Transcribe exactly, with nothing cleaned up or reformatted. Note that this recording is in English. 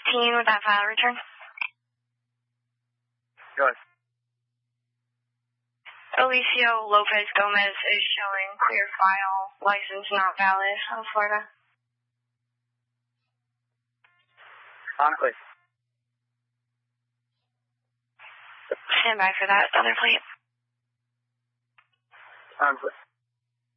fifteen with that file return. Go ahead. Alicio Lopez Gomez is showing clear file, license not valid of Florida. Honestly. Stand by for that other plate. Honestly.